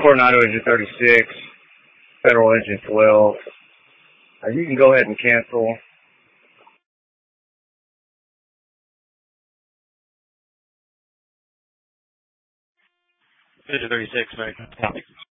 Coronado engine 36, Federal engine 12. You can go ahead and cancel. Engine 36, American.